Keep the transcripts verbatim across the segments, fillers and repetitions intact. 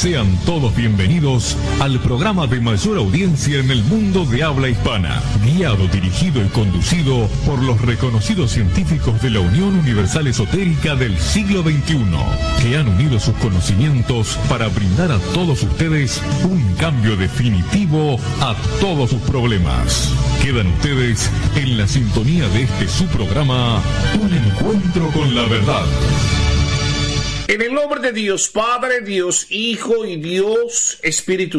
Sean todos bienvenidos al programa de mayor audiencia en el mundo de habla hispana, guiado, dirigido y conducido por los reconocidos científicos de la Unión Universal Esotérica del siglo veintiuno, que han unido sus conocimientos para brindar a todos ustedes un cambio definitivo a todos sus problemas. Quedan ustedes en la sintonía de este su programa, Un Encuentro con la Verdad. En el nombre de Dios Padre, Dios Hijo y Dios Espíritu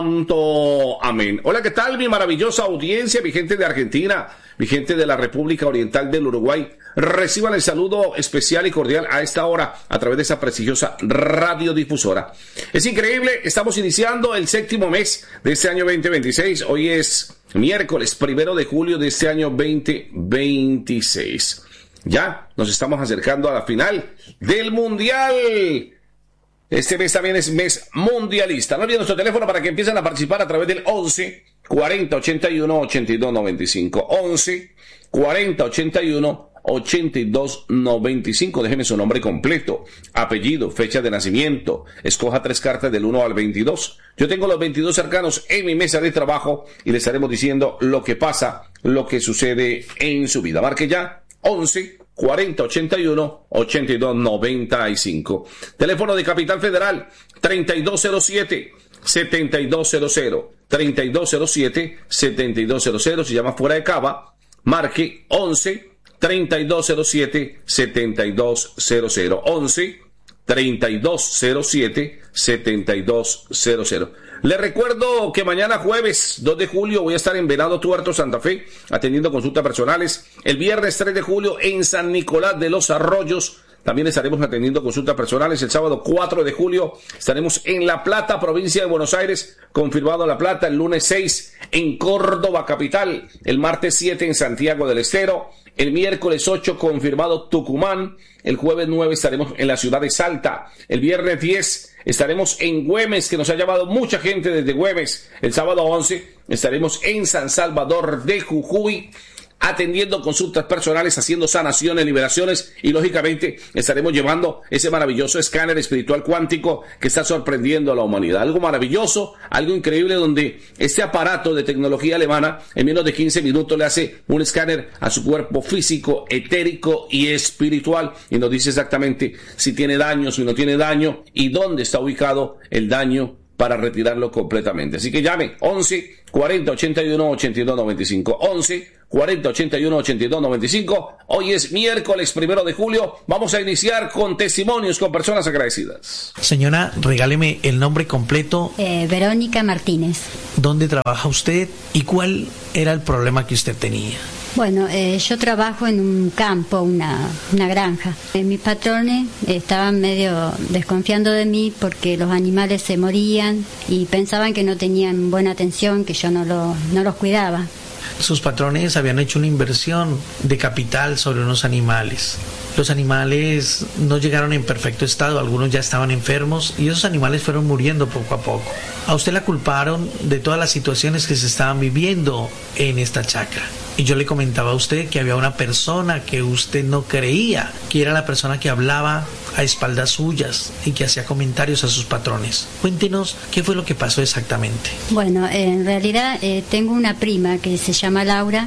Santo. Amén. Hola, ¿qué tal mi maravillosa audiencia, mi gente de Argentina, mi gente de la República Oriental del Uruguay? Reciban el saludo especial y cordial a esta hora a través de esa prestigiosa radiodifusora. Es increíble, estamos iniciando el séptimo mes de este año veinte veintiséis. Hoy es miércoles primero de julio de este año veinte veintiséis. Ya nos estamos acercando a la final del Mundial. Este mes también es mes mundialista. No olviden nuestro teléfono para que empiecen a participar a través del once cuarenta ochenta y uno ochenta y dos noventa y cinco. once cuarenta ochenta y uno ochenta y dos noventa y cinco. Déjeme su nombre completo, apellido, fecha de nacimiento. Escoja tres cartas del uno al veintidós. Yo tengo los veintidós cercanos en mi mesa de trabajo y le estaremos diciendo lo que pasa, lo que sucede en su vida. Marque ya. once cuarenta ochenta y uno ochenta y dos noventa y cinco. Teléfono de Capital Federal treinta y dos cero siete setenta y dos cero cero. treinta y dos cero siete setenta y dos cero cero. Si llama fuera de Cava, marque once treinta y dos cero siete setenta y dos cero cero. once treinta y dos cero siete setenta y dos cero cero. Les recuerdo que mañana jueves dos de julio voy a estar en Venado Tuerto, Santa Fe, atendiendo consultas personales. El viernes tres de julio en San Nicolás de los Arroyos también estaremos atendiendo consultas personales. El sábado cuatro de julio estaremos en La Plata, provincia de Buenos Aires, confirmado La Plata. El lunes seis en Córdoba capital. El martes siete en Santiago del Estero. El miércoles ocho confirmado Tucumán. El jueves nueve estaremos en la ciudad de Salta. El viernes diez estaremos en Güemes, que nos ha llamado mucha gente desde Güemes. El sábado once estaremos en San Salvador de Jujuy, atendiendo consultas personales, haciendo sanaciones, liberaciones y lógicamente estaremos llevando ese maravilloso escáner espiritual cuántico que está sorprendiendo a la humanidad. Algo maravilloso, algo increíble, donde este aparato de tecnología alemana en menos de quince minutos le hace un escáner a su cuerpo físico, etérico y espiritual y nos dice exactamente si tiene daño, si no tiene daño y dónde está ubicado el daño para retirarlo completamente. Así que llame once cuarenta ochenta y uno ochenta y dos noventa y cinco. once cuarenta ochenta y uno ochenta y dos noventa y cinco. Hoy es miércoles primero de julio. Vamos a iniciar con testimonios con personas agradecidas. Señora, regáleme el nombre completo. Eh, Verónica Martínez. ¿Dónde trabaja usted y cuál era el problema que usted tenía? Bueno, eh, yo trabajo en un campo, una, una granja. Eh, mis patrones estaban medio desconfiando de mí porque los animales se morían y pensaban que no tenían buena atención, que yo no, lo, no los cuidaba. Sus patrones habían hecho una inversión de capital sobre unos animales. Los animales no llegaron en perfecto estado, algunos ya estaban enfermos y esos animales fueron muriendo poco a poco. A usted la culparon de todas las situaciones que se estaban viviendo en esta chacra. Y yo le comentaba a usted que había una persona que usted no creía, que era la persona que hablaba a espaldas suyas y que hacía comentarios a sus patrones. Cuéntenos qué fue lo que pasó exactamente. Bueno, en realidad eh, tengo una prima que se llama Laura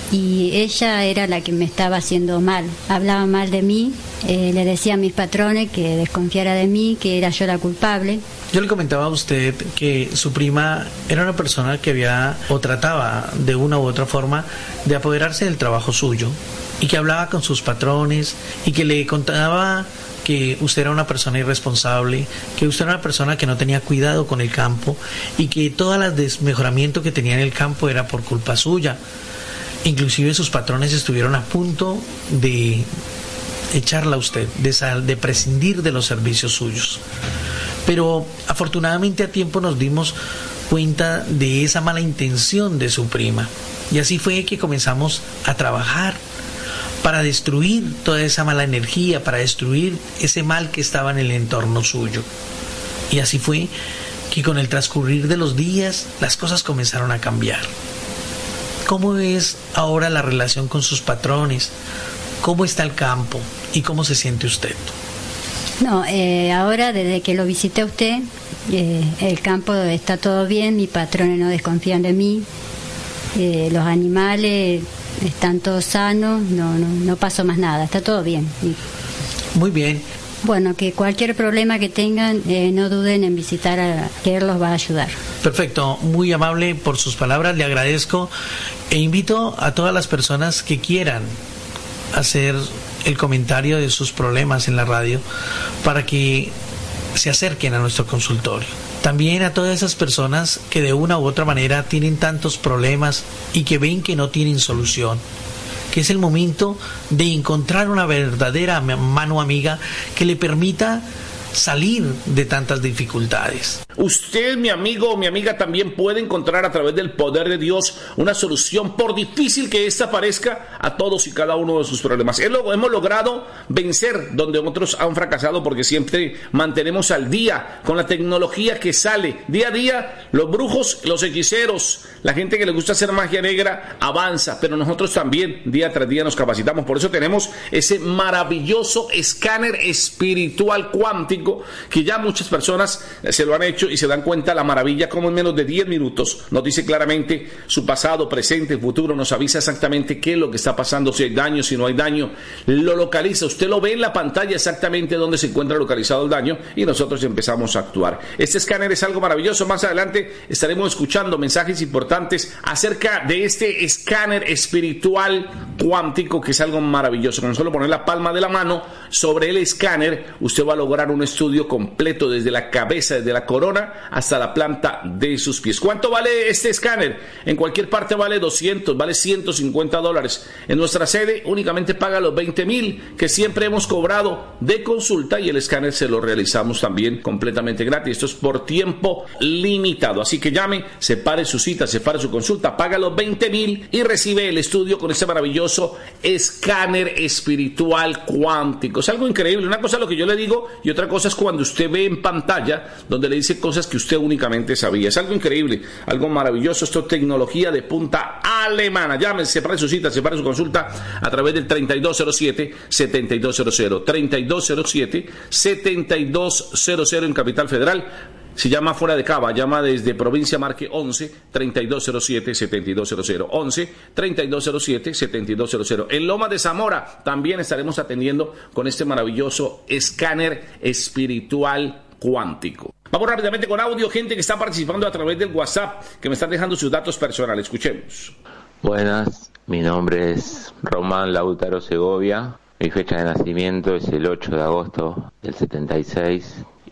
y ella era la que me estaba haciendo mal. Hablaba mal de mí, eh, le decía a mis patrones que desconfiara de mí, que era yo la culpable. Yo le comentaba a usted que su prima era una persona que había o trataba de una u otra forma de apoderarse del trabajo suyo y que hablaba con sus patrones y que le contaba que usted era una persona irresponsable, que usted era una persona que no tenía cuidado con el campo y que todo el desmejoramiento que tenía en el campo era por culpa suya. Inclusive sus patrones estuvieron a punto de echarla a usted, de, sal, de prescindir de los servicios suyos. Pero afortunadamente a tiempo nos dimos cuenta de esa mala intención de su prima. Y así fue que comenzamos a trabajar para destruir toda esa mala energía, para destruir ese mal que estaba en el entorno suyo. Y así fue que con el transcurrir de los días las cosas comenzaron a cambiar. ¿Cómo es ahora la relación con sus patrones? ¿Cómo está el campo? ¿Y cómo se siente usted? No, eh, ahora desde que lo visité a usted, Eh, el campo está todo bien, mis patrones no desconfían de mí, eh, los animales están todos sanos, no, no, no pasó más nada, está todo bien. Y, muy bien. Bueno, que cualquier problema que tengan, eh, no duden en visitar, a, que él los va a ayudar. Perfecto, muy amable por sus palabras, le agradezco e invito a todas las personas que quieran hacer el comentario de sus problemas en la radio para que se acerquen a nuestro consultorio. También a todas esas personas que de una u otra manera tienen tantos problemas y que ven que no tienen solución, que es el momento de encontrar una verdadera mano amiga que le permita salir de tantas dificultades. Usted, mi amigo o mi amiga, también puede encontrar a través del poder de Dios una solución, por difícil que ésta parezca, a todos y cada uno de sus problemas. Hemos logrado vencer donde otros han fracasado porque siempre mantenemos al día con la tecnología que sale día a día. Los brujos, los hechiceros, la gente que le gusta hacer magia negra avanza, pero nosotros también día tras día nos capacitamos. Por eso tenemos ese maravilloso escáner espiritual cuántico que ya muchas personas se lo han hecho y se dan cuenta la maravilla como en menos de diez minutos nos dice claramente su pasado, presente, futuro, nos avisa exactamente qué es lo que está pasando, si hay daño, si no hay daño, lo localiza, usted lo ve en la pantalla exactamente donde se encuentra localizado el daño y nosotros empezamos a actuar. Este escáner es algo maravilloso. Más adelante estaremos escuchando mensajes importantes acerca de este escáner espiritual cuántico que es algo maravilloso. Con solo poner la palma de la mano sobre el escáner, usted va a lograr un estudio completo desde la cabeza, desde la corona hasta la planta de sus pies. ¿Cuánto vale este escáner? En cualquier parte vale doscientos, vale ciento cincuenta dólares. En nuestra sede únicamente paga los veinte mil que siempre hemos cobrado de consulta y el escáner se lo realizamos también completamente gratis. Esto es por tiempo limitado. Así que llame, separe su cita, separe su consulta, paga los veinte mil y recibe el estudio con este maravilloso escáner espiritual cuántico. Es algo increíble. Una cosa es lo que yo le digo y otra cosa es cuando usted ve en pantalla donde le dice cosas que usted únicamente sabía. Es algo increíble, algo maravilloso. Esto es tecnología de punta alemana. Llame, separe su cita, separe su consulta a través del treinta y dos cero siete, setenta y dos cero cero, treinta y dos cero siete, setenta y dos cero cero en Capital Federal. Si llama fuera de Cava, llama desde provincia, marque once, treinta y dos cero siete, setenta y dos cero cero, once, treinta y dos cero siete, setenta y dos cero cero. En Loma de Zamora también estaremos atendiendo con este maravilloso escáner espiritual cuántico. Vamos rápidamente con audio, gente que está participando a través del WhatsApp, que me están dejando sus datos personales. Escuchemos. Buenas, mi nombre es Román Lautaro Segovia. Mi fecha de nacimiento es el ocho de agosto del setenta y seis.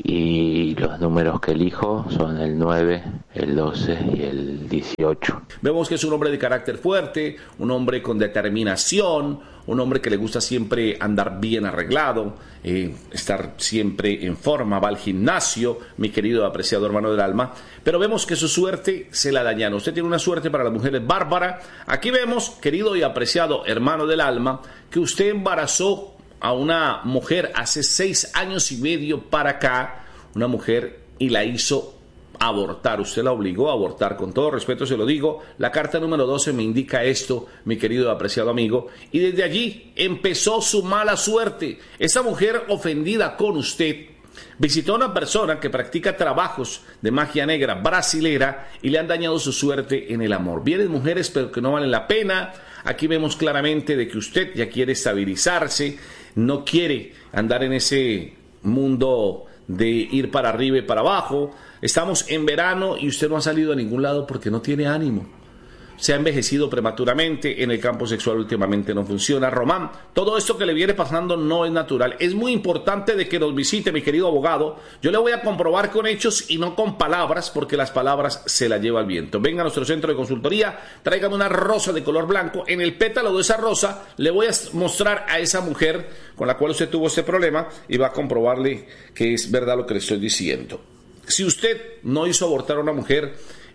Y los números que elijo son el nueve, el doce y el dieciocho. Vemos que es un hombre de carácter fuerte, un hombre con determinación, un hombre que le gusta siempre andar bien arreglado, eh, estar siempre en forma, va al gimnasio, mi querido apreciado hermano del alma. Pero vemos que su suerte se la dañaron. Usted tiene una suerte para las mujeres bárbara. Aquí vemos, querido y apreciado hermano del alma, que usted embarazó a una mujer hace seis años y medio para acá, una mujer, y la hizo abortar. Usted la obligó a abortar, con todo respeto se lo digo. La carta número doce me indica esto, mi querido y apreciado amigo, y desde allí empezó su mala suerte. Esa mujer ofendida con usted visitó a una persona que practica trabajos de magia negra brasilera y le han dañado su suerte en el amor. Vienen mujeres pero que no valen la pena. Aquí vemos claramente de que usted ya quiere estabilizarse, no quiere andar en ese mundo de ir para arriba y para abajo. Estamos en verano y usted no ha salido a ningún lado porque no tiene ánimo. Se ha envejecido prematuramente, en el campo sexual últimamente no funciona. Román, todo esto que le viene pasando no es natural. Es muy importante de que nos visite, mi querido abogado. Yo le voy a comprobar con hechos y no con palabras, porque las palabras se las lleva el viento. Venga a nuestro centro de consultoría, tráigame una rosa de color blanco. En el pétalo de esa rosa le voy a mostrar a esa mujer con la cual usted tuvo este problema y va a comprobarle que es verdad lo que le estoy diciendo. Si usted no hizo abortar a una mujer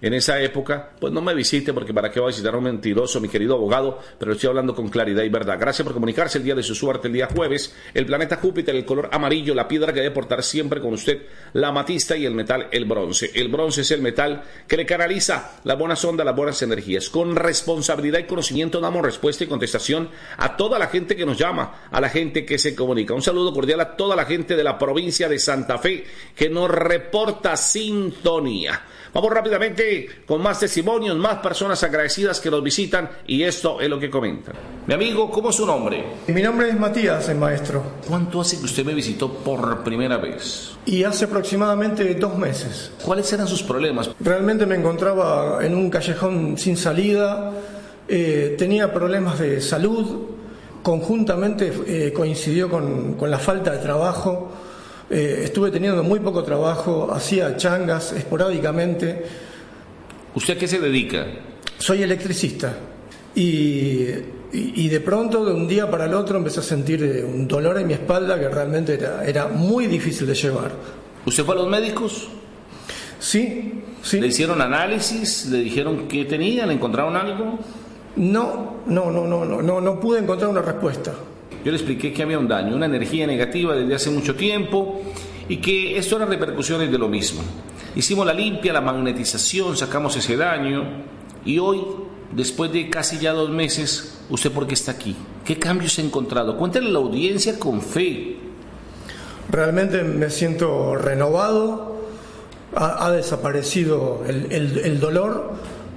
en esa época, pues no me visite, porque para qué va a visitar a un mentiroso, mi querido abogado, pero estoy hablando con claridad y verdad. Gracias por comunicarse el día de su suerte, el día jueves. El planeta Júpiter, el color amarillo, la piedra que debe portar siempre con usted, la amatista, y el metal, el bronce. El bronce es el metal que le canaliza la buena sonda, las buenas energías. Con responsabilidad y conocimiento damos respuesta y contestación a toda la gente que nos llama, a la gente que se comunica. Un saludo cordial a toda la gente de la provincia de Santa Fe que nos reporta sintonía. Vamos rápidamente con más testimonios, más personas agradecidas que nos visitan, y esto es lo que comentan. Mi amigo, ¿cómo es su nombre? Mi nombre es Matías, el maestro. ¿Cuánto hace que usted me visitó por primera vez? Y hace aproximadamente dos meses. ¿Cuáles eran sus problemas? Realmente me encontraba en un callejón sin salida, eh, tenía problemas de salud, conjuntamente eh, coincidió con, con la falta de trabajo. Eh, estuve teniendo muy poco trabajo, hacía changas esporádicamente. ¿Usted a qué se dedica? Soy electricista y, y, y de pronto, de un día para el otro, empecé a sentir un dolor en mi espalda que realmente era, era muy difícil de llevar. ¿Usted fue a los médicos? Sí, sí. ¿Le hicieron análisis? ¿Le dijeron qué tenía? ¿Le encontraron algo? No, no, no, no, no, no, no pude encontrar una respuesta. Yo le expliqué que había un daño, una energía negativa desde hace mucho tiempo, y que esto eran repercusiones de lo mismo. Hicimos la limpia, la magnetización, sacamos ese daño, y hoy, después de casi ya dos meses, ¿usted por qué está aquí? ¿Qué cambios ha encontrado? Cuéntale a la audiencia con fe. Realmente me siento renovado, ha, ha desaparecido el, el, el dolor,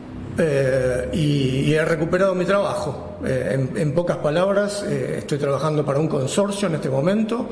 eh, y, y he recuperado mi trabajo. Eh, en, en pocas palabras, eh, estoy trabajando para un consorcio en este momento.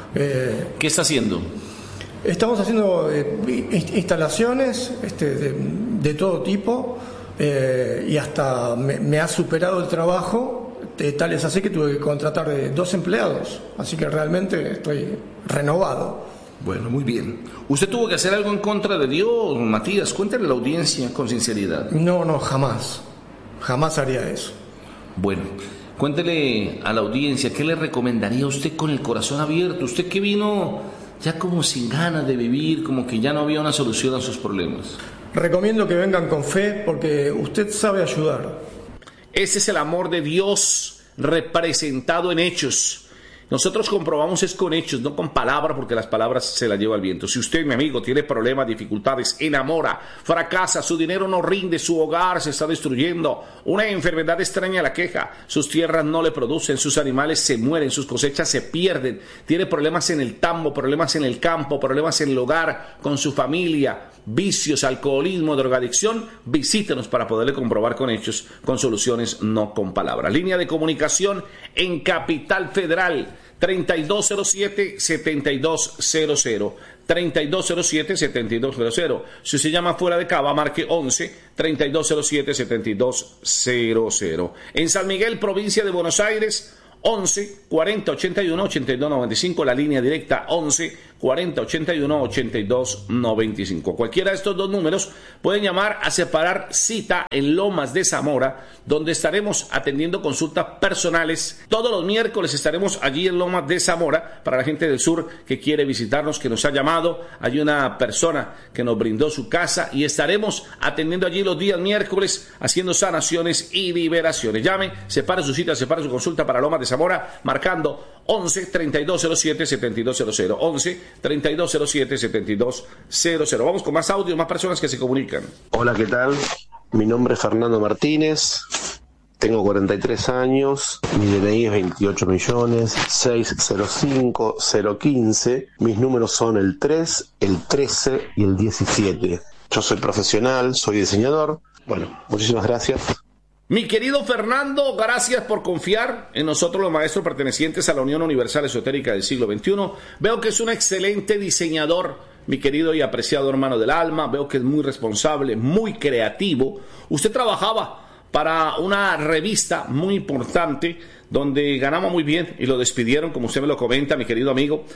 Eh, ¿Qué está haciendo? Estamos haciendo eh, instalaciones este, de, de todo tipo, eh, y hasta me, me ha superado el trabajo, de tal es así que tuve que contratar eh, dos empleados, así que realmente estoy renovado. Bueno, muy bien. ¿Usted tuvo que hacer algo en contra de Dios, Matías? Cuéntale a la audiencia con sinceridad. No, no, jamás. Jamás haría eso. Bueno, cuéntele a la audiencia, ¿qué le recomendaría a usted con el corazón abierto? Usted que vino ya como sin ganas de vivir, como que ya no había una solución a sus problemas. Recomiendo que vengan con fe, porque usted sabe ayudar. Ese es el amor de Dios representado en hechos. Nosotros comprobamos es con hechos, no con palabras, porque las palabras se las lleva el viento. Si usted, mi amigo, tiene problemas, dificultades, enamora, fracasa, su dinero no rinde, su hogar se está destruyendo, una enfermedad extraña la queja, sus tierras no le producen, sus animales se mueren, sus cosechas se pierden, tiene problemas en el tambo, problemas en el campo, problemas en el hogar, con su familia, vicios, alcoholismo, drogadicción, visítenos para poderle comprobar con hechos, con soluciones, no con palabras. Línea de comunicación en Capital Federal, treinta y dos cero siete, setenta y dos cero cero, treinta y dos cero siete, setenta y dos cero cero. Si se llama fuera de Cava, marque once, treinta y dos cero siete, setenta y dos cero cero. En San Miguel, provincia de Buenos Aires, once, cuarenta, ochenta y uno, ochenta y dos noventa y cinco, la línea directa once, cuarenta, ochenta y uno, ochenta y dos noventa y cinco. Cualquiera de estos dos números pueden llamar a separar cita en Lomas de Zamora, donde estaremos atendiendo consultas personales. Todos los miércoles estaremos allí en Lomas de Zamora para la gente del sur que quiere visitarnos, que nos ha llamado. Hay una persona que nos brindó su casa y estaremos atendiendo allí los días miércoles, haciendo sanaciones y liberaciones. Llame, separe su cita, separe su consulta para Lomas de Zamora, marcando once, treinta y dos cero siete, setenta y dos cero cero, once, treinta y dos cero siete, setenta y dos cero cero. Vamos con más audio, más personas que se comunican. Hola, ¿qué tal? Mi nombre es Fernando Martínez, tengo cuarenta y tres años, mi D N I es veintiocho millones, seiscientos cinco, cero quince, mis números son el tres, el trece y el diecisiete. Yo soy profesional, soy diseñador. Bueno, muchísimas gracias. Mi querido Fernando, gracias por confiar en nosotros los maestros pertenecientes a la Unión Universal Esotérica del siglo veintiuno. Veo que es un excelente diseñador, mi querido y apreciado hermano del alma. Veo que es muy responsable, muy creativo. Usted trabajaba para una revista muy importante donde ganaba muy bien y lo despidieron, como usted me lo comenta, mi querido amigo.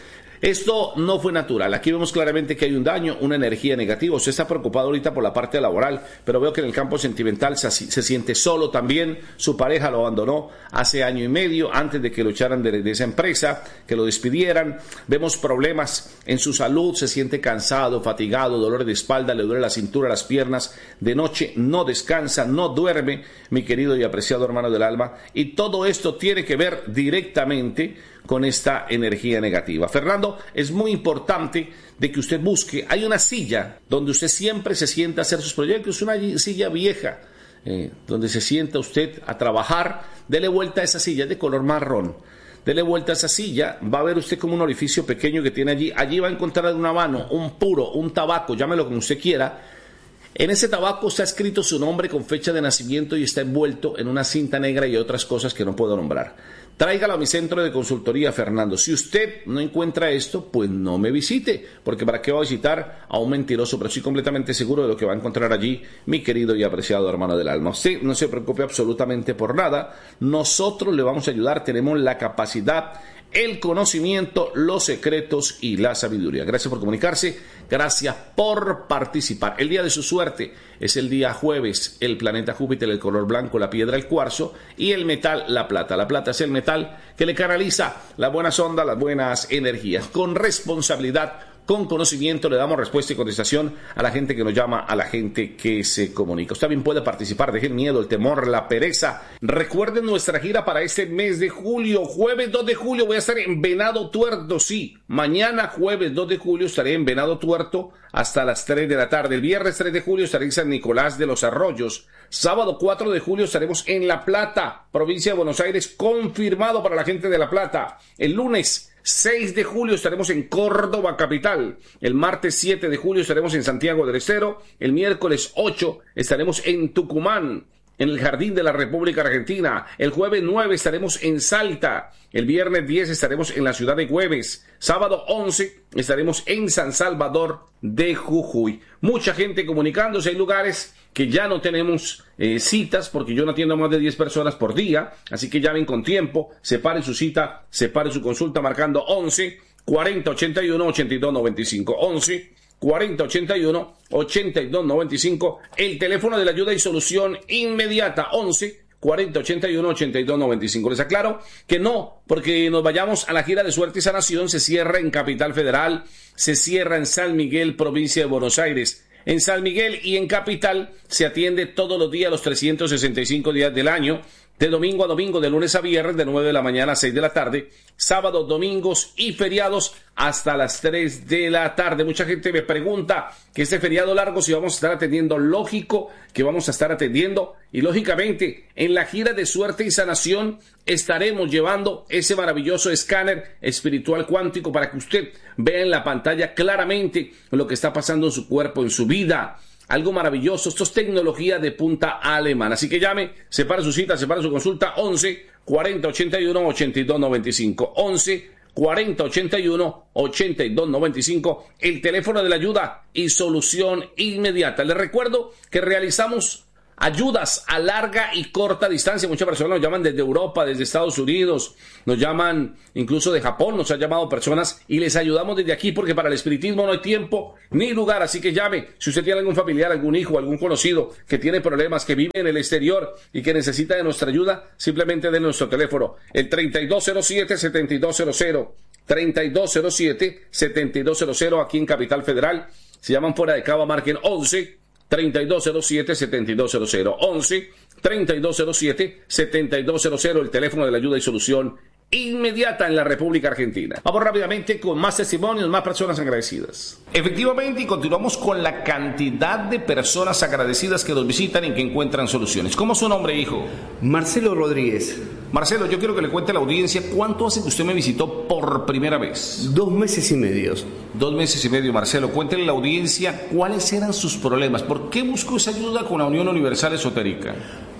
Esto no fue natural. Aquí vemos claramente que hay un daño, una energía negativa. Usted está preocupado ahorita por la parte laboral, pero veo que en el campo sentimental se, se siente solo también. Su pareja lo abandonó hace año y medio, antes de que lo echaran de, de esa empresa, que lo despidieran. Vemos problemas en su salud, se siente cansado, fatigado, dolor de espalda, le duele la cintura, las piernas. De noche no descansa, no duerme, mi querido y apreciado hermano del alma. Y todo esto tiene que ver directamente con esta energía negativa. Fernando, es muy importante de que usted busque, hay una silla donde usted siempre se sienta a hacer sus proyectos, una silla vieja, eh, donde se sienta usted a trabajar. Dele vuelta a esa silla, de color marrón. Dele vuelta a esa silla, va a ver usted como un orificio pequeño que tiene allí. Allí va a encontrar una mano, un puro, un tabaco, llámelo como usted quiera. En ese tabaco está escrito su nombre con fecha de nacimiento y está envuelto en una cinta negra y otras cosas que no puedo nombrar. Tráigalo a mi centro de consultoría, Fernando. Si usted no encuentra esto, pues no me visite, porque ¿para qué va a visitar a un mentiroso? Pero estoy completamente seguro de lo que va a encontrar allí, mi querido y apreciado hermano del alma. Usted no se preocupe absolutamente por nada. Nosotros le vamos a ayudar. Tenemos la capacidad, el conocimiento, los secretos y la sabiduría. Gracias por comunicarse, gracias por participar. El día de su suerte es el día jueves, el planeta Júpiter, el color blanco, la piedra, el cuarzo, y el metal, la plata. La plata es el metal que le canaliza las buenas ondas, las buenas energías. Con responsabilidad, con conocimiento, le damos respuesta y contestación a la gente que nos llama, a la gente que se comunica. Usted también puede participar, deje el miedo, el temor, la pereza. Recuerden nuestra gira para este mes de julio. Jueves dos de julio voy a estar en Venado Tuerto, sí. Mañana jueves dos de julio estaré en Venado Tuerto hasta las tres de la tarde. El viernes tres de julio estaré en San Nicolás de los Arroyos. Sábado cuatro de julio estaremos en La Plata, provincia de Buenos Aires, confirmado para la gente de La Plata. El lunes seis de julio estaremos en Córdoba capital. El martes siete de julio estaremos en Santiago del Estero. El miércoles ocho estaremos en Tucumán, en el Jardín de la República Argentina. El jueves nueve estaremos en Salta. El viernes diez estaremos en la ciudad de Güemes. Sábado once estaremos en San Salvador de Jujuy. Mucha gente comunicándose. Hay lugares que ya no tenemos eh, citas, porque yo no atiendo a más de diez personas por día, así que llamen con tiempo, separen su cita, separen su consulta marcando once cuarenta ochenta y uno ochenta y dos noventa y cinco, once cuarenta ochenta y uno ochenta y dos noventa y cinco, el teléfono de la ayuda y solución inmediata, once cuarenta ochenta y uno ochenta y dos noventa y cinco. Les aclaro que no, porque nos vayamos a la gira de suerte y sanación, se cierra en Capital Federal, se cierra en San Miguel, provincia de Buenos Aires. En San Miguel y en Capital se atiende todos los días, los trescientos sesenta y cinco días del año, de domingo a domingo, de lunes a viernes, de nueve de la mañana a seis de la tarde, sábados, domingos y feriados hasta las tres de la tarde. Mucha gente me pregunta que este feriado largo si vamos a estar atendiendo. Lógico que vamos a estar atendiendo, y lógicamente en la gira de suerte y sanación estaremos llevando ese maravilloso escáner espiritual cuántico para que usted vea en la pantalla claramente lo que está pasando en su cuerpo, en su vida. Algo maravilloso. Esto es tecnología de punta alemana. Así que llame, separe su cita, separe su consulta, once cuarenta ochenta y uno ochenta y dos noventa y cinco, once cuarenta ochenta y uno ochenta y dos noventa y cinco, el teléfono de la ayuda y solución inmediata. Les recuerdo que realizamos ayudas a larga y corta distancia. Muchas personas nos llaman desde Europa, desde Estados Unidos, nos llaman incluso de Japón, nos han llamado personas y les ayudamos desde aquí, porque para el espiritismo no hay tiempo ni lugar. Así que llame, si usted tiene algún familiar, algún hijo, algún conocido que tiene problemas, que vive en el exterior y que necesita de nuestra ayuda, simplemente de nuestro teléfono, el treinta y dos cero siete setenta y dos cero cero, treinta y dos cero siete setenta y dos cero cero, aquí en Capital Federal. Si llaman fuera de Cava, marquen once treinta y dos cero siete setenta y dos cero cero, once treinta y dos cero siete setenta y dos cero cero, el teléfono de la ayuda y solución inmediata en la República Argentina. Vamos rápidamente con más testimonios, más personas agradecidas. Efectivamente, y continuamos con la cantidad de personas agradecidas que nos visitan y que encuentran soluciones. ¿Cómo es su nombre, hijo? Marcelo Rodríguez. Marcelo, yo quiero que le cuente a la audiencia cuánto hace que usted me visitó por primera vez. Dos meses y medio. Dos meses y medio, Marcelo. Cuéntele a la audiencia cuáles eran sus problemas. ¿Por qué buscó esa ayuda con la Unión Universal Esotérica?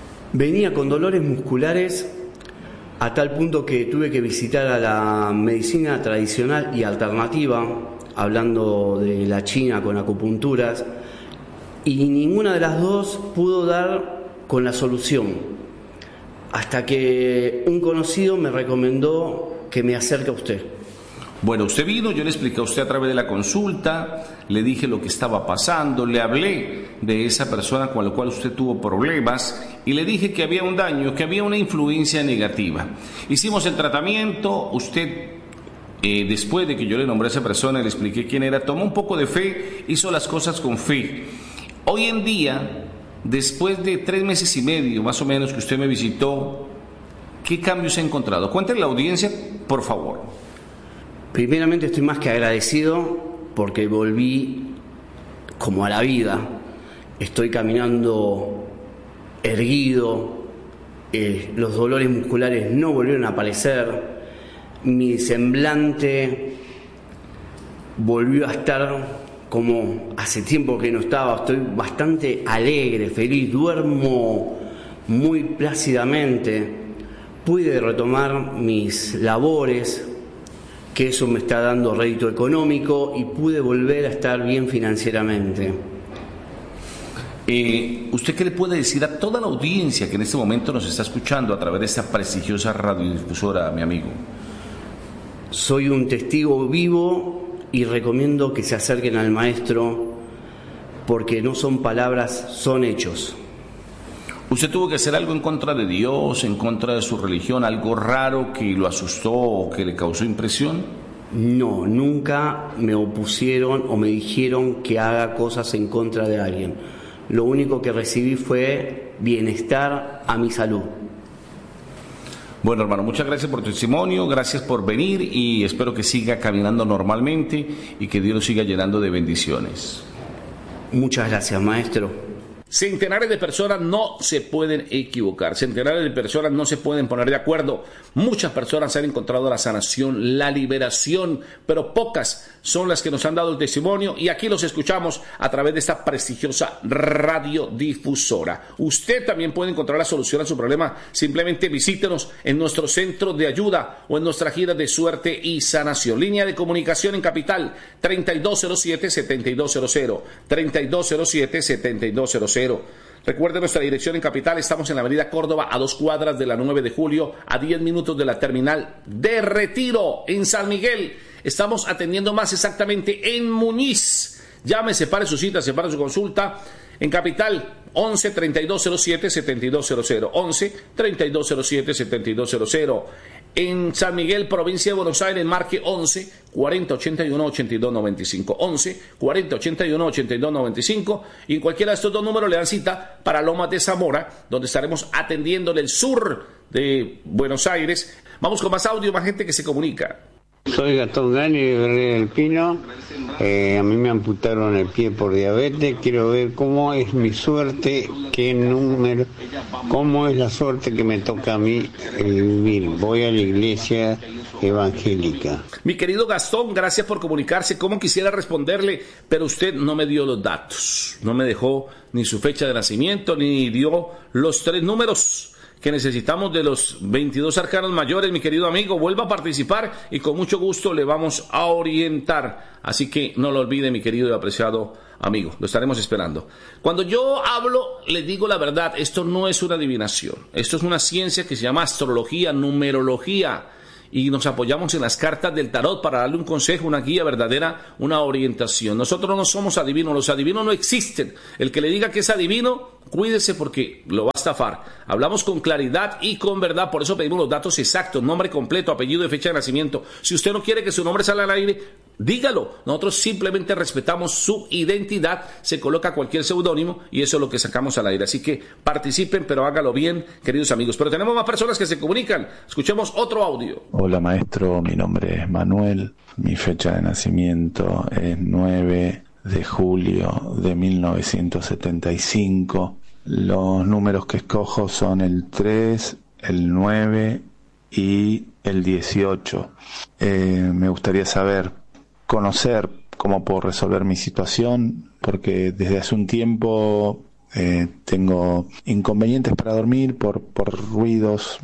Venía con dolores musculares a tal punto que tuve que visitar a la medicina tradicional y alternativa, hablando de la China con acupunturas, y ninguna de las dos pudo dar con la solución, hasta que un conocido me recomendó que me acerque a usted. Bueno, usted vino, yo le expliqué a usted a través de la consulta, le dije lo que estaba pasando, le hablé de esa persona con la cual usted tuvo problemas y le dije que había un daño, que había una influencia negativa. Hicimos el tratamiento, usted, eh, después de que yo le nombré a esa persona, le expliqué quién era, tomó un poco de fe, hizo las cosas con fe. Hoy en día, después de tres meses y medio, más o menos, que usted me visitó, ¿qué cambios ha encontrado? Cuéntenle a la audiencia, por favor. Primeramente estoy más que agradecido porque volví como a la vida. Estoy caminando erguido, eh, los dolores musculares no volvieron a aparecer, mi semblante volvió a estar como hace tiempo que no estaba. Estoy bastante alegre, feliz, duermo muy plácidamente, pude retomar mis labores, que eso me está dando rédito económico, y pude volver a estar bien financieramente. Eh, ¿Usted qué le puede decir a toda la audiencia que en este momento nos está escuchando a través de esta prestigiosa radiodifusora, mi amigo? Soy un testigo vivo y recomiendo que se acerquen al maestro, porque no son palabras, son hechos. ¿Usted tuvo que hacer algo en contra de Dios, en contra de su religión, algo raro que lo asustó o que le causó impresión? No, nunca me opusieron o me dijeron que haga cosas en contra de alguien. Lo único que recibí fue bienestar a mi salud. Bueno, hermano, muchas gracias por tu testimonio, gracias por venir y espero que siga caminando normalmente y que Dios lo siga llenando de bendiciones. Muchas gracias, maestro. Centenares de personas no se pueden equivocar, centenares de personas no se pueden poner de acuerdo. Muchas personas han encontrado la sanación, la liberación, pero pocas son las que nos han dado el testimonio y aquí los escuchamos a través de esta prestigiosa radiodifusora. Usted también puede encontrar la solución a su problema, simplemente visítenos en nuestro centro de ayuda o en nuestra gira de suerte y sanación. Línea de comunicación en Capital, treinta y dos cero siete, setenta y dos cero cero, treinta y dos cero siete, setenta y dos cero cero. Recuerde nuestra dirección en Capital, estamos en la avenida Córdoba, a dos cuadras de la nueve de julio, a diez minutos de la terminal de Retiro. En San Miguel estamos atendiendo más exactamente en Muñiz. Llame, separe su cita, separe su consulta. En Capital, once, treinta y dos cero siete, setenta y dos cero cero, once, treinta y dos cero siete, setenta y dos cero cero. En San Miguel, provincia de Buenos Aires, marque once, cuarenta, ochenta y uno, ochenta y dos, noventa y cinco, once, cuarenta, ochenta y uno, ochenta y dos, noventa y cinco, y en cualquiera de estos dos números le dan cita para Lomas de Zamora, donde estaremos atendiéndole el sur de Buenos Aires. Vamos con más audio, más gente que se comunica. Soy Gastón Gani de Berrera del Pino. Eh, a mí me amputaron el pie por diabetes. Quiero ver cómo es mi suerte, qué número, cómo es la suerte que me toca a mí vivir. Voy a la iglesia evangélica. Mi querido Gastón, gracias por comunicarse. Cómo quisiera responderle, pero usted no me dio los datos. No me dejó ni su fecha de nacimiento, ni dio los tres números que necesitamos de los veintidós arcanos mayores. Mi querido amigo, vuelva a participar y con mucho gusto le vamos a orientar. Así que no lo olvide, mi querido y apreciado amigo, lo estaremos esperando. Cuando yo hablo, les digo la verdad, esto no es una adivinación, esto es una ciencia que se llama astrología, numerología, y nos apoyamos en las cartas del tarot para darle un consejo, una guía verdadera, una orientación. Nosotros no somos adivinos, los adivinos no existen. El que le diga que es adivino, cuídese porque lo va a estafar. Hablamos con claridad y con verdad, por eso pedimos los datos exactos, nombre completo, apellido y fecha de nacimiento. Si usted no quiere que su nombre salga al aire, dígalo. Nosotros simplemente respetamos su identidad, se coloca cualquier seudónimo y eso es lo que sacamos al aire. Así que participen, pero hágalo bien, queridos amigos. Pero tenemos más personas que se comunican. Escuchemos otro audio. Hola maestro, mi nombre es Manuel, mi fecha de nacimiento es nueve de julio de mil novecientos setenta y cinco. Los números que escojo son el tres, el nueve y el dieciocho. Eh, me gustaría saber, conocer cómo puedo resolver mi situación, porque desde hace un tiempo eh, tengo inconvenientes para dormir por, por ruidos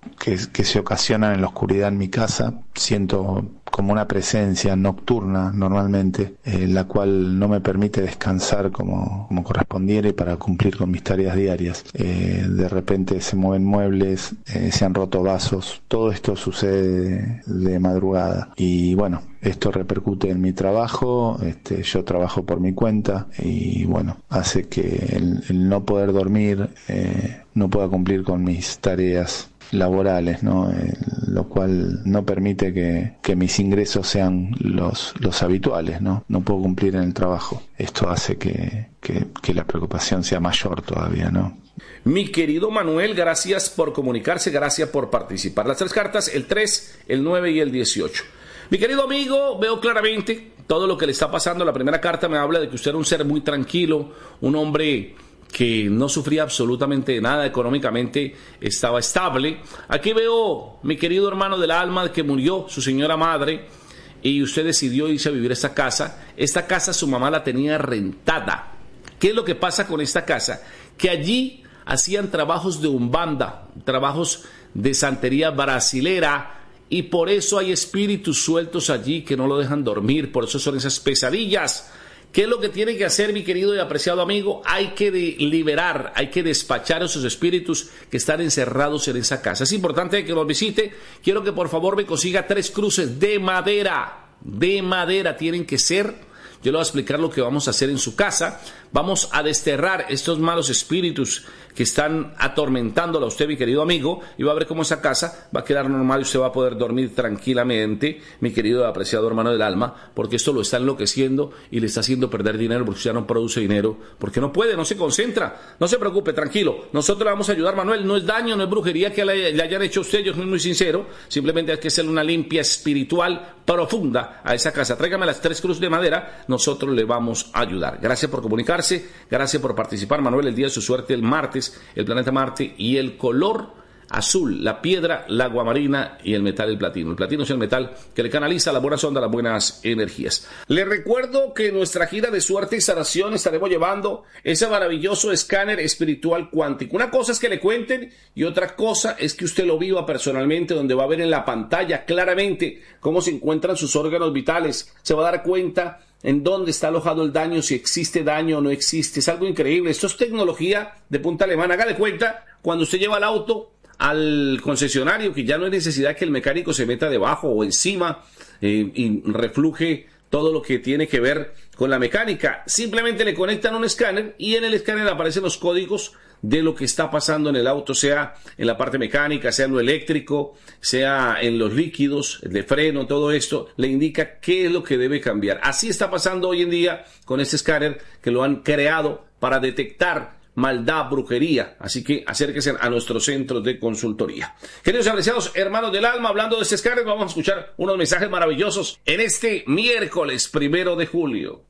que, que se ocasionan en la oscuridad en mi casa. Siento como una presencia nocturna normalmente, eh, la cual no me permite descansar como, como correspondiera y para cumplir con mis tareas diarias. Eh, de repente se mueven muebles, eh, se han roto vasos, todo esto sucede de, de madrugada y bueno, esto repercute en mi trabajo. Este, yo trabajo por mi cuenta y bueno, hace que el, el no poder dormir, eh, no pueda cumplir con mis tareas laborales, ¿no? Eh, lo cual no permite que, que mis ingresos sean los, los habituales, ¿no? No puedo cumplir en el trabajo. Esto hace que, que, que la preocupación sea mayor todavía, ¿no? Mi querido Manuel, gracias por comunicarse, gracias por participar. Las tres cartas, el tres, el nueve y el dieciocho. Mi querido amigo, veo claramente todo lo que le está pasando. La primera carta me habla de que usted era un ser muy tranquilo, un hombre que no sufría absolutamente nada, económicamente estaba estable. Aquí veo, mi querido hermano del alma, que murió su señora madre y usted decidió irse a vivir a esta casa. Esta casa su mamá la tenía rentada. ¿Qué es lo que pasa con esta casa? Que allí hacían trabajos de umbanda, trabajos de santería brasilera, y por eso hay espíritus sueltos allí que no lo dejan dormir, por eso son esas pesadillas. ¿Qué es lo que tiene que hacer, mi querido y apreciado amigo? Hay que de liberar, hay que despachar a esos espíritus que están encerrados en esa casa. Es importante que los visite. Quiero que por favor me consiga tres cruces de madera. De madera tienen que ser. Yo le voy a explicar lo que vamos a hacer en su casa. Vamos a desterrar estos malos espíritus que están atormentándolo a usted, mi querido amigo, y va a ver cómo esa casa va a quedar normal y usted va a poder dormir tranquilamente, mi querido y apreciado hermano del alma, porque esto lo está enloqueciendo y le está haciendo perder dinero porque usted ya no produce dinero, porque no puede, no se concentra. No se preocupe, tranquilo, nosotros le vamos a ayudar, Manuel. No es daño, no es brujería que le, le hayan hecho a usted, yo soy muy sincero, simplemente hay que hacer una limpia espiritual profunda a esa casa. Tráigame las tres cruces de madera, nosotros le vamos a ayudar. Gracias por comunicarse, gracias por participar, Manuel. El día de su suerte, el martes, el planeta Marte y el color azul, la piedra, la aguamarina y el metal, el platino. El platino es el metal que le canaliza la buena onda, las buenas energías. Les recuerdo que en nuestra gira de suerte y sanación estaremos llevando ese maravilloso escáner espiritual cuántico. Una cosa es que le cuenten y otra cosa es que usted lo viva personalmente, donde va a ver en la pantalla claramente cómo se encuentran sus órganos vitales. Se va a dar cuenta en dónde está alojado el daño, si existe daño o no existe. Es algo increíble. Esto es tecnología de punta alemana. Haga de cuenta, cuando usted lleva el auto al concesionario, que ya no hay necesidad que el mecánico se meta debajo o encima eh, y refluje todo lo que tiene que ver con la mecánica. Simplemente le conectan un escáner y en el escáner aparecen los códigos de lo que está pasando en el auto, sea en la parte mecánica, sea en lo eléctrico, sea en los líquidos de freno, todo esto le indica qué es lo que debe cambiar. Así está pasando hoy en día con este escáner que lo han creado para detectar maldad, brujería. Así que acérquense a nuestros centros de consultoría. Queridos y apreciados hermanos del alma, hablando de este escáner, vamos a escuchar unos mensajes maravillosos en este miércoles primero de julio.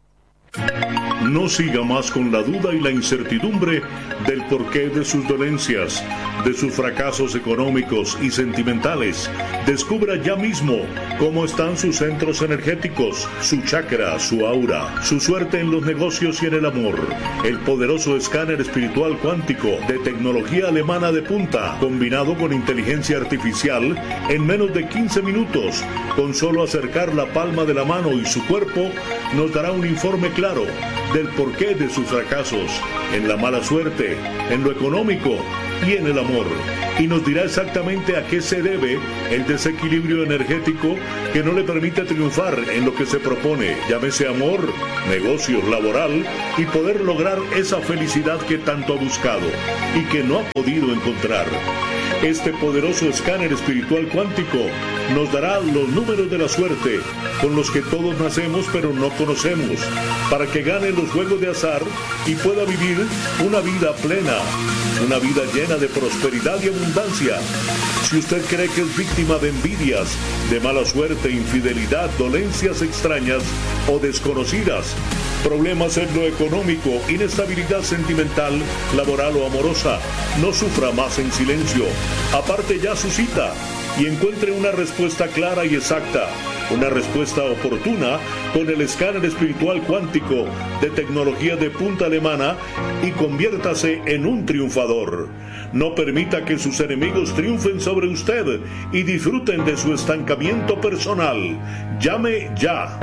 No siga más con la duda y la incertidumbre del porqué de sus dolencias, de sus fracasos económicos y sentimentales. Descubra ya mismo cómo están sus centros energéticos, su chakra, su aura, su suerte en los negocios y en el amor. El poderoso escáner espiritual cuántico de tecnología alemana de punta, combinado con inteligencia artificial, en menos de quince minutos, con solo acercar la palma de la mano y su cuerpo, nos dará un informe claro del porqué de sus fracasos, en la mala suerte, en lo económico y en el amor, y nos dirá exactamente a qué se debe el desequilibrio energético que no le permite triunfar en lo que se propone, llámese amor, negocios, laboral, y poder lograr esa felicidad que tanto ha buscado y que no ha podido encontrar. Este poderoso escáner espiritual cuántico nos dará los números de la suerte con los que todos nacemos pero no conocemos, para que gane los juegos de azar y pueda vivir una vida plena, una vida llena de prosperidad y abundancia. Si usted cree que es víctima de envidias, de mala suerte, infidelidad, dolencias extrañas o desconocidas, problemas en lo económico, inestabilidad sentimental, laboral o amorosa, no sufra más en silencio. Aparte ya su cita y encuentre una respuesta clara y exacta, una respuesta oportuna con el escáner espiritual cuántico de tecnología de punta alemana y conviértase en un triunfador. No permita que sus enemigos triunfen sobre usted y disfruten de su estancamiento personal. Llame ya.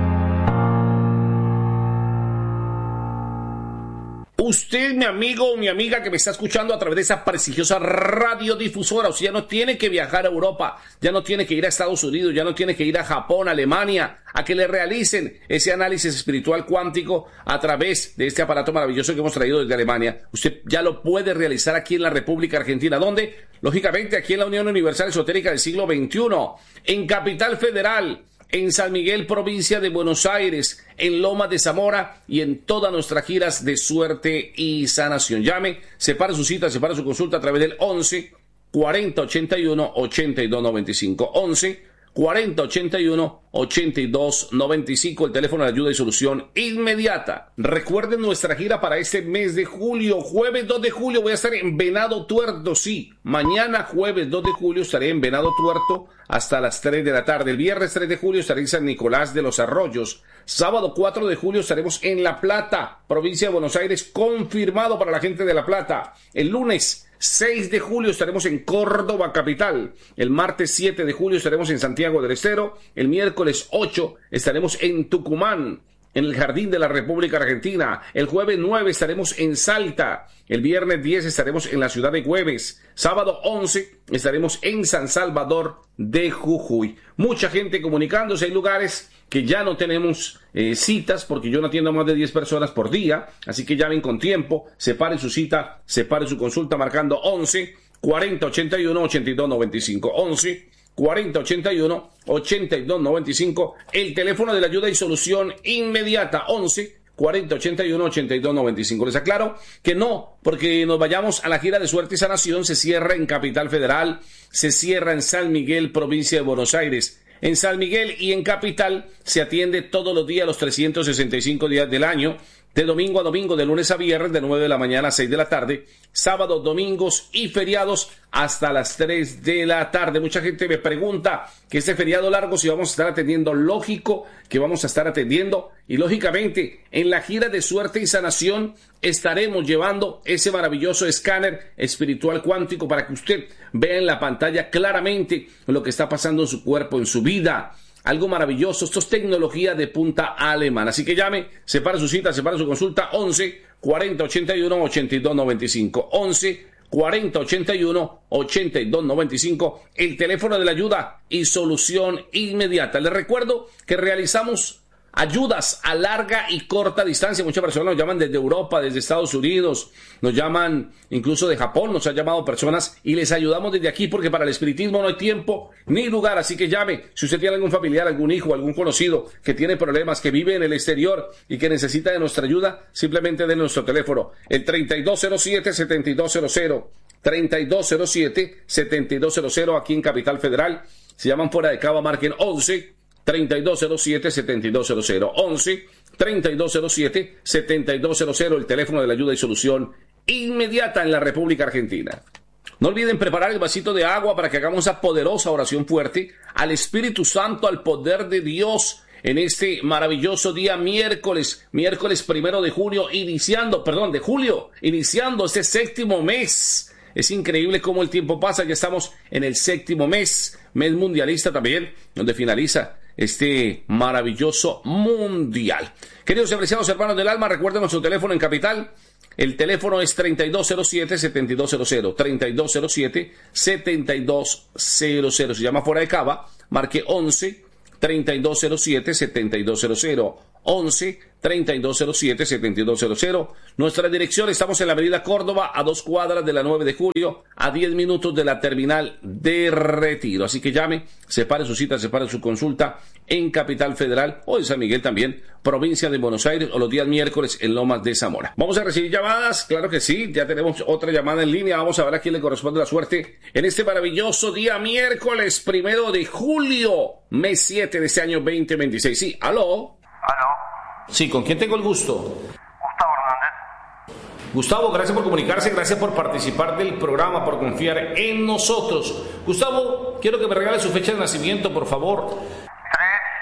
Usted, mi amigo o mi amiga que me está escuchando a través de esa prestigiosa radiodifusora, o sea, ya no tiene que viajar a Europa, ya no tiene que ir a Estados Unidos, ya no tiene que ir a Japón, Alemania, a que le realicen ese análisis espiritual cuántico a través de este aparato maravilloso que hemos traído desde Alemania. Usted ya lo puede realizar aquí en la República Argentina. ¿Dónde? Lógicamente aquí en la Unión Universal Esotérica del siglo veintiuno, en Capital Federal, en San Miguel, provincia de Buenos Aires, en Lomas de Zamora y en todas nuestras giras de suerte y sanación. Llame, separe su cita, separe su consulta a través del once cuarenta ochenta y uno ochenta y dos noventa y cinco. once cuarenta ochenta y uno ochenta y dos noventa y cinco, el teléfono de ayuda y solución inmediata. Recuerden nuestra gira para este mes de julio. Jueves dos de julio voy a estar en Venado Tuerto, sí. Mañana jueves dos de julio estaré en Venado Tuerto hasta las tres de la tarde. El viernes tres de julio estaré en San Nicolás de los Arroyos. Sábado cuatro de julio estaremos en La Plata, provincia de Buenos Aires, confirmado para la gente de La Plata. El lunes seis de julio estaremos en Córdoba capital. El martes siete de julio estaremos en Santiago del Estero. El miércoles ocho estaremos en Tucumán, en el Jardín de la República Argentina. El jueves nueve estaremos en Salta. El viernes diez estaremos en la ciudad de Güemes. Sábado once estaremos en San Salvador de Jujuy. Mucha gente comunicándose. Hay lugares que ya no tenemos eh, citas porque yo no atiendo a más de diez personas por día. Así que llamen con tiempo. Separe su cita, separe su consulta marcando once cuarenta ochenta y uno ochenta y dos noventa y cinco. once cuarenta ochenta y uno ochenta y dos noventa y cinco, el teléfono de la ayuda y solución inmediata, once cuarenta ochenta y uno ochenta y dos noventa y cinco. Les aclaro que no, porque nos vayamos a la gira de suerte y sanación, se cierra en Capital Federal, se cierra en San Miguel, provincia de Buenos Aires. En San Miguel y en Capital se atiende todos los días, los trescientos sesenta y cinco días del año, de domingo a domingo, de lunes a viernes, de nueve de la mañana a seis de la tarde, sábados, domingos y feriados hasta las tres de la tarde. Mucha gente me pregunta que este feriado largo si vamos a estar atendiendo. Lógico que vamos a estar atendiendo y lógicamente en la gira de suerte y sanación estaremos llevando ese maravilloso escáner espiritual cuántico para que usted vea en la pantalla claramente lo que está pasando en su cuerpo, en su vida. Algo maravilloso, esto es tecnología de punta alemana. Así que llame, separa su cita, separa su consulta, once cuarenta ochenta y uno ochenta y dos noventa y cinco. once cuarenta ochenta y uno ochenta y dos noventa y cinco, el teléfono de la ayuda y solución inmediata. Les recuerdo que realizamos ayudas a larga y corta distancia. Muchas personas nos llaman desde Europa, desde Estados Unidos, nos llaman incluso de Japón, nos han llamado personas y les ayudamos desde aquí porque para el espiritismo no hay tiempo ni lugar. Así que llame, si usted tiene algún familiar, algún hijo, algún conocido que tiene problemas, que vive en el exterior y que necesita de nuestra ayuda, simplemente den nuestro teléfono, el treinta y dos cero siete setenta y dos cero cero, treinta y dos cero siete setenta y dos cero cero, aquí en Capital Federal. Si llaman fuera de Cava, marquen once treinta y dos cero siete setenta y dos cero cero, once treinta y dos cero siete setenta y dos cero cero, el teléfono de la ayuda y solución inmediata en la República Argentina. No olviden preparar el vasito de agua para que hagamos esa poderosa oración fuerte al Espíritu Santo, al poder de Dios en este maravilloso día miércoles, miércoles primero de junio, iniciando, perdón, de julio, iniciando este séptimo mes. Es increíble cómo el tiempo pasa, ya estamos en el séptimo mes, mes mundialista también, donde finaliza este maravilloso mundial. Queridos y apreciados hermanos del alma, recuerden nuestro teléfono en Capital. El teléfono es treinta y dos cero siete setenta y dos cero cero, treinta y dos cero siete setenta y dos cero cero. Si llama fuera de Cava, marque once treinta y dos cero siete setenta y dos cero cero, once treinta y dos cero siete setenta y dos cero cero. Nuestra dirección, estamos en la avenida Córdoba, a dos cuadras de la nueve de julio, a diez minutos de la terminal de Retiro. Así que llame, separe su cita, separe su consulta en Capital Federal o en San Miguel también, provincia de Buenos Aires, o los días miércoles en Lomas de Zamora. Vamos a recibir llamadas, claro que sí, ya tenemos otra llamada en línea. Vamos a ver a quién le corresponde la suerte en este maravilloso día miércoles primero de julio, mes siete de este año veinte veintiséis. Sí, aló. Aló. Sí, ¿con quién tengo el gusto? Gustavo Hernández. Gustavo, gracias por comunicarse, gracias por participar del programa, por confiar en nosotros. Gustavo, quiero que me regale su fecha de nacimiento, por favor. tres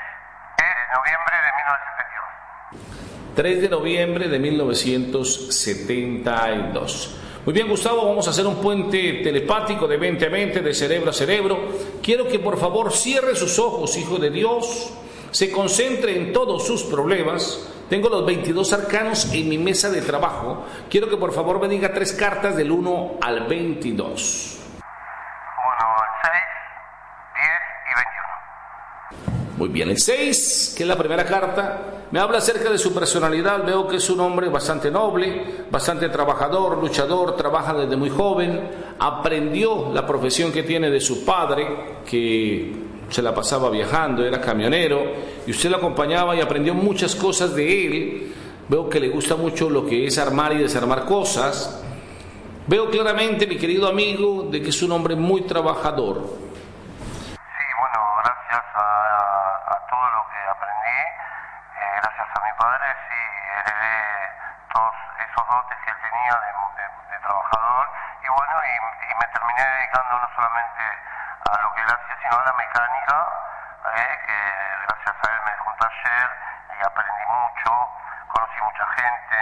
tres de noviembre de mil novecientos setenta y dos. Muy bien, Gustavo, vamos a hacer un puente telepático de mente a mente, de cerebro a cerebro. Quiero que por favor cierre sus ojos, hijo de Dios, se concentre en todos sus problemas. Tengo los veintidós arcanos en mi mesa de trabajo. Quiero que por favor me diga tres cartas del uno al veintidós. Bueno, el seis, diez y veintiuno. Muy bien, el seis, que es la primera carta, me habla acerca de su personalidad. Veo que es un hombre bastante noble, bastante trabajador, luchador, trabaja desde muy joven, aprendió la profesión que tiene de su padre, que se la pasaba viajando, era camionero, y usted lo acompañaba y aprendió muchas cosas de él. Veo que le gusta mucho lo que es armar y desarmar cosas. Veo claramente, mi querido amigo, de que es un hombre muy trabajador. Sí, bueno, gracias a, a todo lo que aprendí, eh, gracias a mi padre, sí, heredé todos esos dotes que él tenía de, de, de trabajador, y bueno, y, y me terminé dedicando no solamente a lo que él hacía, sino a la mecánica, eh, que gracias a él me dejó un taller y aprendí mucho, conocí mucha gente.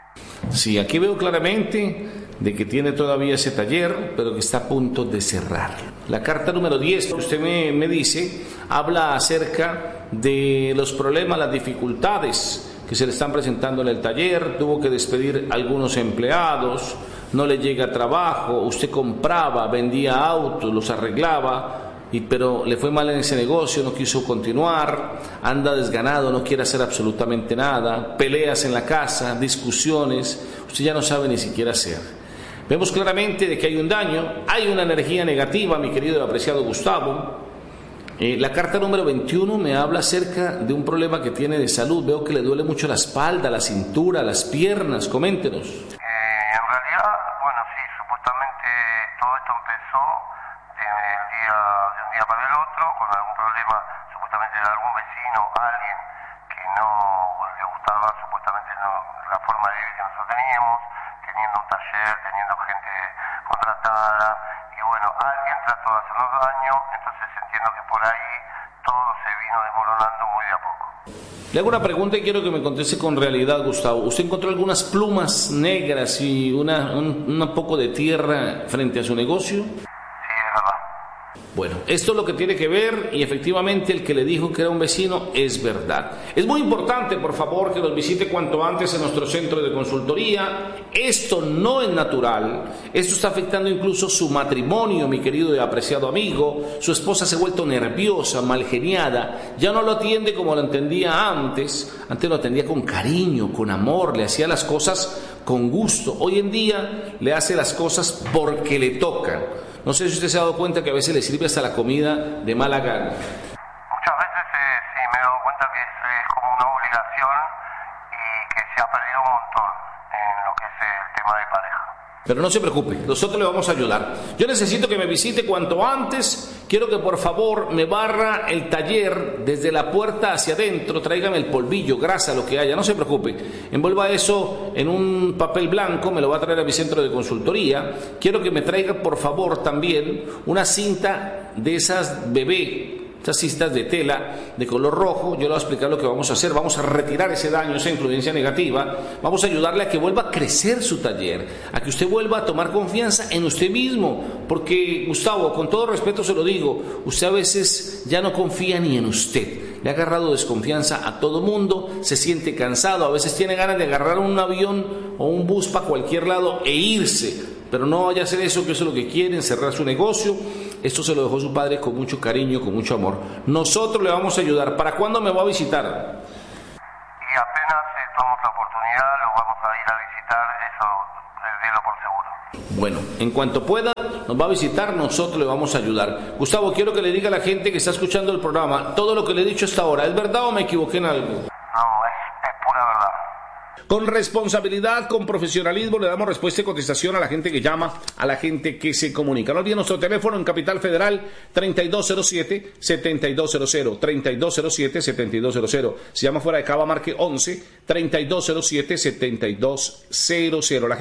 Sí, aquí veo claramente de que tiene todavía ese taller, pero que está a punto de cerrar. La carta número diez, que usted me, me dice, habla acerca de los problemas, las dificultades que se le están presentando en el taller. Tuvo que despedir a algunos empleados, no le llega trabajo, usted compraba, vendía autos, los arreglaba, y, pero le fue mal en ese negocio, no quiso continuar, anda desganado, no quiere hacer absolutamente nada, peleas en la casa, discusiones, usted ya no sabe ni siquiera hacer. Vemos claramente de que hay un daño, hay una energía negativa, mi querido y apreciado Gustavo. Eh, la carta número veintiuno me habla acerca de un problema que tiene de salud. Veo que le duele mucho la espalda, la cintura, las piernas. Coméntenos. Eh, en realidad, bueno, sí, supuestamente todo esto empezó de, el día, de un día para el otro, con algún problema, supuestamente de algún vecino, alguien que no le gustaba supuestamente no, la forma de vivir que nosotros teníamos, teniendo un taller, teniendo gente contratada, y bueno, alguien trató de hacernos daño, entonces entiendo que por ahí todo se vino desmoronando muy de a poco. Le hago una pregunta y quiero que me conteste con realidad, Gustavo. ¿Usted encontró algunas plumas negras y una, un, un poco de tierra frente a su negocio? Sí, es verdad. Bueno, esto es lo que tiene que ver, y efectivamente el que le dijo que era un vecino es verdad. Es muy importante, por favor, que nos visite cuanto antes en nuestro centro de consultoría. Esto no es natural, esto está afectando incluso su matrimonio, mi querido y apreciado amigo. Su esposa se ha vuelto nerviosa, malgeniada, ya no lo atiende como lo entendía antes. Antes lo atendía con cariño, con amor, le hacía las cosas con gusto. Hoy en día le hace las cosas porque le tocan. No sé si usted se ha dado cuenta que a veces le sirve hasta la comida de mala gana. Muchas veces eh, sí me he dado cuenta que es, es como una obligación y que se ha perdido un montón en lo que es el tema de pareja. Pero no se preocupe, nosotros le vamos a ayudar. Yo necesito que me visite cuanto antes. Quiero que por favor me barra el taller desde la puerta hacia adentro. Tráigame el polvillo, grasa, lo que haya. No se preocupe. Envuelva eso en un papel blanco. Me lo va a traer a mi centro de consultoría. Quiero que me traiga por favor también una cinta de esas bebé. Estas cintas de tela de color rojo. Yo le voy a explicar lo que vamos a hacer. Vamos a retirar ese daño, esa influencia negativa. Vamos a ayudarle a que vuelva a crecer su taller, a que usted vuelva a tomar confianza en usted mismo. Porque, Gustavo, con todo respeto se lo digo, usted a veces ya no confía ni en usted. Le ha agarrado desconfianza a todo mundo, se siente cansado, a veces tiene ganas de agarrar un avión o un bus para cualquier lado e irse. Pero no vaya a hacer eso, que eso es lo que quieren, cerrar su negocio. Esto se lo dejó su padre con mucho cariño, con mucho amor. Nosotros le vamos a ayudar. ¿Para cuándo me va a visitar? Y apenas eh, tomamos la oportunidad, lo vamos a ir a visitar, eso eh, délo por seguro. Bueno, en cuanto pueda, nos va a visitar, nosotros le vamos a ayudar. Gustavo, quiero que le diga a la gente que está escuchando el programa, todo lo que le he dicho hasta ahora, ¿es verdad o me equivoqué en algo? No, es, es pura verdad. Con responsabilidad, con profesionalismo, le damos respuesta y contestación a la gente que llama, a la gente que se comunica. No olviden nuestro teléfono en Capital Federal, treinta y dos cero siete, setenta y dos cero cero, treinta y dos cero siete, setenta y dos cero cero. Si llama fuera de Cava, marque once, treinta y dos cero siete, setenta y dos cero cero. La gente